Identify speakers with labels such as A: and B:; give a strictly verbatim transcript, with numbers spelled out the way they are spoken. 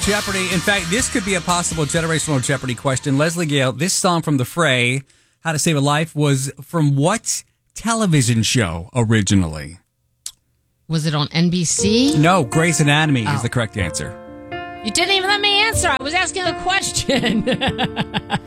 A: Jeopardy. In fact, this could be a possible generational Jeopardy question. Leslie Gale, this song from The Fray, How to Save a Life, was from what television show originally?
B: Was it on N B C?
A: No, Grey's Anatomy
B: Oh.
A: is the correct answer.
B: You didn't even let me answer. I was asking a question.